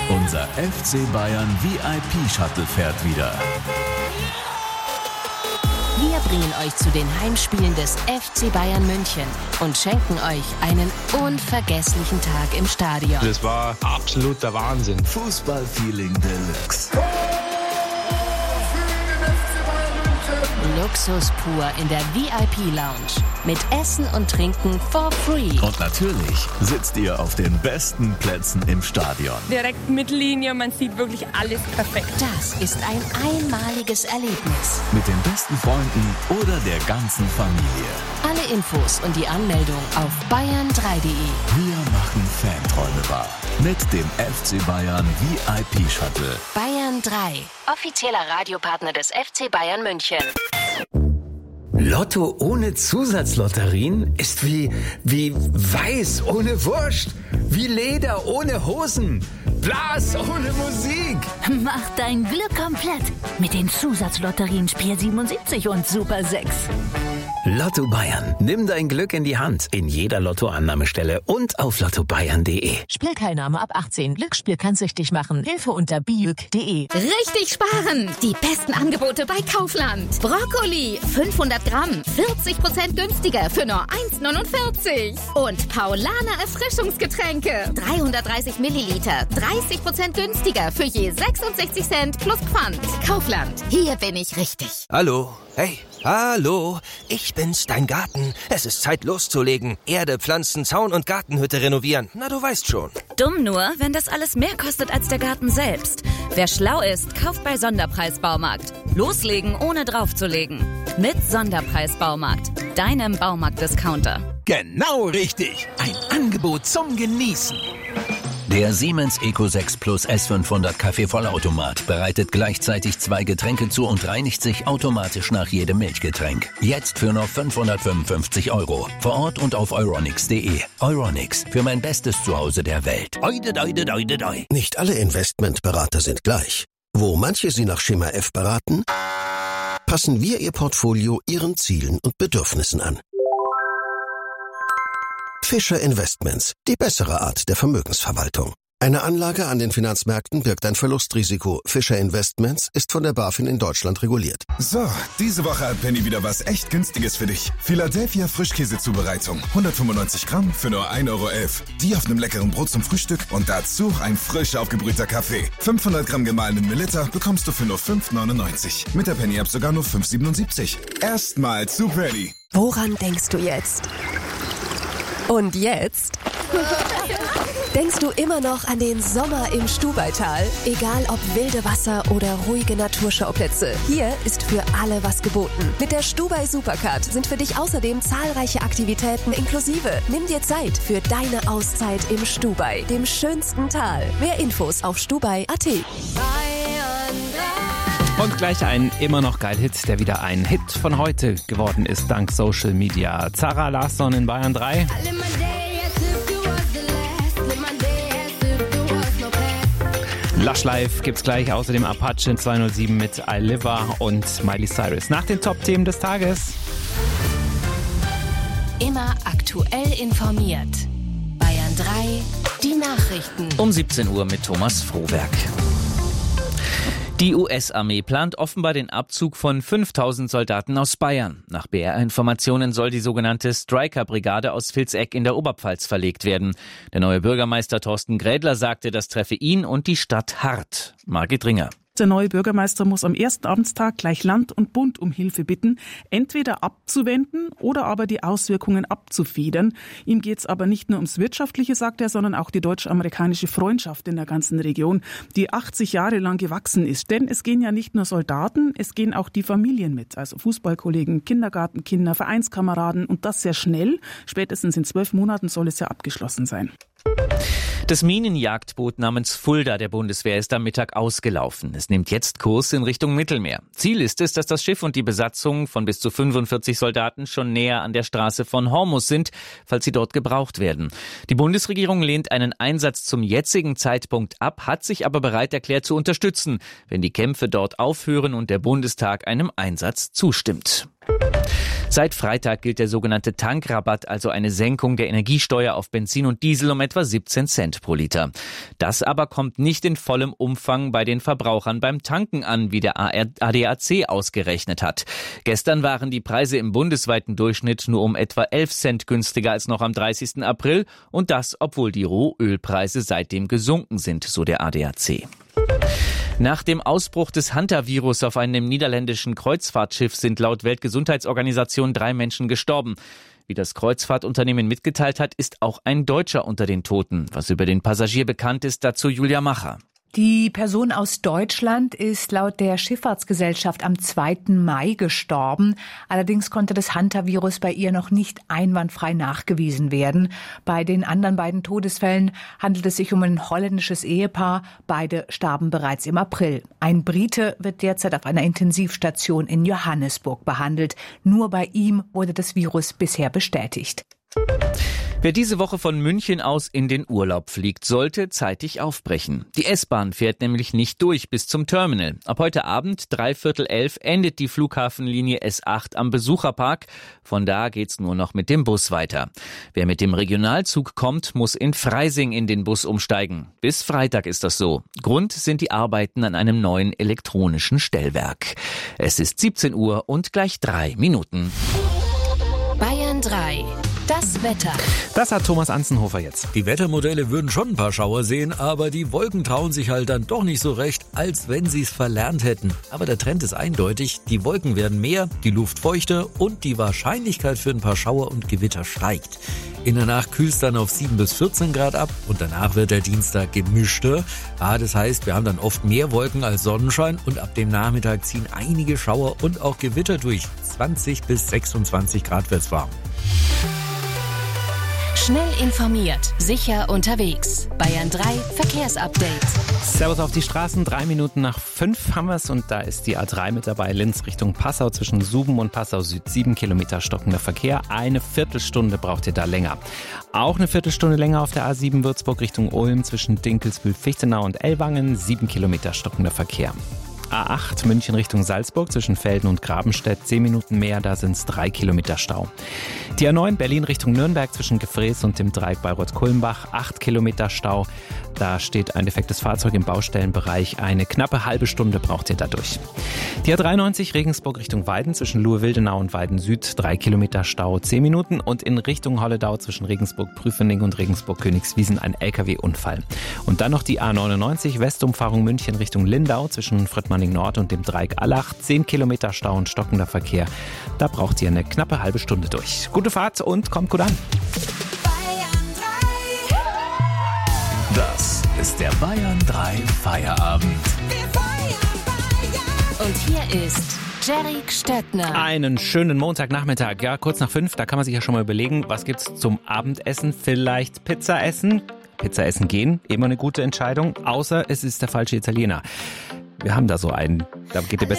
Unser FC Bayern VIP-Shuttle fährt wieder. Wir bringen euch zu den Heimspielen des FC Bayern München und schenken euch einen unvergesslichen Tag im Stadion. Das war absoluter Wahnsinn. Fußballfeeling Deluxe. Luxus pur in der VIP-Lounge. Mit Essen und Trinken for free. Und natürlich sitzt ihr auf den besten Plätzen im Stadion. Direkt Mittellinie, man sieht wirklich alles perfekt. Das ist ein einmaliges Erlebnis. Mit den besten Freunden oder der ganzen Familie. Alle Infos und die Anmeldung auf bayern3.de. Wir machen Fanträume wahr. Mit dem FC Bayern VIP-Shuttle. Bayern 3, offizieller Radiopartner des FC Bayern München. Lotto ohne Zusatzlotterien ist wie Weiß ohne Wurst, wie Leder ohne Hosen, Blas ohne Musik. Mach dein Glück komplett mit den Zusatzlotterien Spiel 77 und Super 6. Lotto Bayern. Nimm dein Glück in die Hand in jeder Lottoannahmestelle und auf lottobayern.de. Spielteilnahme ab 18. Glücksspiel kann süchtig machen. Hilfe unter biüg.de. Richtig sparen! Die besten Angebote bei Kaufland. Brokkoli 500 Gramm, 40% günstiger für nur 1,49. Und Paulaner Erfrischungsgetränke 330 Milliliter, 30% günstiger für je 66 Cent plus Pfand. Kaufland, hier bin ich richtig. Hallo, hey, hallo, ich bin's, dein Garten. Es ist Zeit loszulegen. Erde, Pflanzen, Zaun und Gartenhütte renovieren. Na, du weißt schon. Dumm nur, wenn das alles mehr kostet als der Garten selbst. Wer schlau ist, kauft bei Sonderpreis-Baumarkt. Loslegen, ohne draufzulegen. Mit Sonderpreis-Baumarkt, deinem Baumarkt-Discounter. Genau richtig. Ein Angebot zum Genießen. Der Siemens Eco 6 Plus S500 Kaffeevollautomat bereitet gleichzeitig 2 Getränke zu und reinigt sich automatisch nach jedem Milchgetränk. Jetzt für nur 555 €. Vor Ort und auf euronics.de. Euronics, für mein bestes Zuhause der Welt. Nicht alle Investmentberater sind gleich. Wo manche Sie nach Schema F beraten, passen wir Ihr Portfolio Ihren Zielen und Bedürfnissen an. Fischer Investments, die bessere Art der Vermögensverwaltung. Eine Anlage an den Finanzmärkten birgt ein Verlustrisiko. Fischer Investments ist von der BaFin in Deutschland reguliert. So, diese Woche hat Penny wieder was echt Günstiges für dich. Philadelphia Frischkäsezubereitung. 195 Gramm für nur 1,11 €. Die auf einem leckeren Brot zum Frühstück und dazu ein frisch aufgebrühter Kaffee. 500 Gramm gemahlenen Melitta bekommst du für nur 5,99 €. Mit der Penny-App sogar nur 5,77 €. Erstmal zu Penny. Woran denkst du jetzt? Und jetzt? Denkst du immer noch an den Sommer im Stubaital? Egal ob wilde Wasser oder ruhige Naturschauplätze, hier ist für alle was geboten. Mit der Stubai Supercard sind für dich außerdem zahlreiche Aktivitäten inklusive. Nimm dir Zeit für deine Auszeit im Stubai, dem schönsten Tal. Mehr Infos auf stubai.at. Und gleich ein immer noch geil Hit, der wieder ein Hit von heute geworden ist, dank Social Media. Zara Larsson in Bayern 3. Lush Live gibt's gleich, außerdem Apache 207 mit I Live und Miley Cyrus. Nach den Top-Themen des Tages. Immer aktuell informiert. Bayern 3, die Nachrichten. Um 17 Uhr mit Thomas Frohberg. Die US-Armee plant offenbar den Abzug von 5000 Soldaten aus Bayern. Nach BR-Informationen soll die sogenannte Stryker-Brigade aus Vilseck in der Oberpfalz verlegt werden. Der neue Bürgermeister Thorsten Grädler sagte, das treffe ihn und die Stadt hart. Margit Ringer. Der neue Bürgermeister muss am ersten Amtstag gleich Land und Bund um Hilfe bitten, entweder abzuwenden oder aber die Auswirkungen abzufedern. Ihm geht's aber nicht nur ums Wirtschaftliche, sagt er, sondern auch die deutsch-amerikanische Freundschaft in der ganzen Region, die 80 Jahre lang gewachsen ist. Denn es gehen ja nicht nur Soldaten, es gehen auch die Familien mit, also Fußballkollegen, Kindergartenkinder, Vereinskameraden und das sehr schnell. Spätestens in 12 Monaten soll es ja abgeschlossen sein. Das Minenjagdboot namens Fulda der Bundeswehr ist am Mittag ausgelaufen. Es nimmt jetzt Kurs in Richtung Mittelmeer. Ziel ist es, dass das Schiff und die Besatzung von bis zu 45 Soldaten schon näher an der Straße von Hormuz sind, falls sie dort gebraucht werden. Die Bundesregierung lehnt einen Einsatz zum jetzigen Zeitpunkt ab, hat sich aber bereit erklärt zu unterstützen, wenn die Kämpfe dort aufhören und der Bundestag einem Einsatz zustimmt. Seit Freitag gilt der sogenannte Tankrabatt, also eine Senkung der Energiesteuer auf Benzin und Diesel um etwa 17 Cent pro Liter. Das aber kommt nicht in vollem Umfang bei den Verbrauchern beim Tanken an, wie der ADAC ausgerechnet hat. Gestern waren die Preise im bundesweiten Durchschnitt nur um etwa 11 Cent günstiger als noch am 30. April und das, obwohl die Rohölpreise seitdem gesunken sind, so der ADAC. Nach dem Ausbruch des Hantavirus auf einem niederländischen Kreuzfahrtschiff sind laut Weltgesundheitsorganisation 3 Menschen gestorben. Wie das Kreuzfahrtunternehmen mitgeteilt hat, ist auch ein Deutscher unter den Toten. Was über den Passagier bekannt ist, dazu Julia Macher. Die Person aus Deutschland ist laut der Schifffahrtsgesellschaft am 2. Mai gestorben. Allerdings konnte das Hantavirus bei ihr noch nicht einwandfrei nachgewiesen werden. Bei den anderen beiden Todesfällen handelt es sich um ein holländisches Ehepaar. Beide starben bereits im April. Ein Brite wird derzeit auf einer Intensivstation in Johannesburg behandelt. Nur bei ihm wurde das Virus bisher bestätigt. Wer diese Woche von München aus in den Urlaub fliegt, sollte zeitig aufbrechen. Die S-Bahn fährt nämlich nicht durch bis zum Terminal. Ab heute Abend 10:45 endet die Flughafenlinie S8 am Besucherpark. Von da geht's nur noch mit dem Bus weiter. Wer mit dem Regionalzug kommt, muss in Freising in den Bus umsteigen. Bis Freitag ist das so. Grund sind die Arbeiten an einem neuen elektronischen Stellwerk. Es ist 17 Uhr und gleich 3 Minuten. Bayern 3. Das Wetter. Das hat Thomas Anzenhofer jetzt. Die Wettermodelle würden schon ein paar Schauer sehen, aber die Wolken trauen sich halt dann doch nicht so recht, als wenn sie es verlernt hätten. Aber der Trend ist eindeutig, die Wolken werden mehr, die Luft feuchter und die Wahrscheinlichkeit für ein paar Schauer und Gewitter steigt. In der Nacht kühlt es dann auf 7 bis 14 Grad ab und danach wird der Dienstag gemischter. Das heißt, wir haben dann oft mehr Wolken als Sonnenschein und ab dem Nachmittag ziehen einige Schauer und auch Gewitter durch. 20 bis 26 Grad wird's warm. Schnell informiert, sicher unterwegs. Bayern 3 Verkehrsupdate. Servus auf die Straßen, 3 Minuten nach 5 haben wir's und da ist die A3 mit dabei. Linz Richtung Passau zwischen Suben und Passau Süd 7 Kilometer stockender Verkehr. Eine Viertelstunde braucht ihr da länger. Auch eine Viertelstunde länger auf der A7 Würzburg Richtung Ulm zwischen Dinkelsbühl-Fichtenau und Ellwangen 7 Kilometer stockender Verkehr. A8 München Richtung Salzburg zwischen Velden und Grabenstedt 10 Minuten mehr, da sind es 3 Kilometer Stau. Die A9 Berlin Richtung Nürnberg zwischen Gefrees und dem Dreieck Bayreuth-Kulmbach 8 Kilometer Stau. Da steht ein defektes Fahrzeug im Baustellenbereich. Eine knappe halbe Stunde braucht ihr dadurch. Die A93 Regensburg Richtung Weiden zwischen Luhe-Wildenau und Weiden Süd 3 Kilometer Stau 10 Minuten und in Richtung Holledau zwischen Regensburg-Prüfening und Regensburg-Königswiesen ein LKW-Unfall. Und dann noch die A99 Westumfahrung München Richtung Lindau zwischen Fröttmanning Nord und dem Dreieck Allach 10 Kilometer Stau und stockender Verkehr. Da braucht ihr eine knappe halbe Stunde durch. Gute Fahrt und kommt gut an. Das ist der Bayern 3 Feierabend. Und hier ist Jerry Stöckner. Einen schönen Montagnachmittag, ja, kurz nach 5, da kann man sich ja schon mal überlegen, was gibt's zum Abendessen? Vielleicht Pizza essen? Pizza essen gehen, immer eine gute Entscheidung, außer es ist der falsche Italiener. Wir haben da so einen, da geht der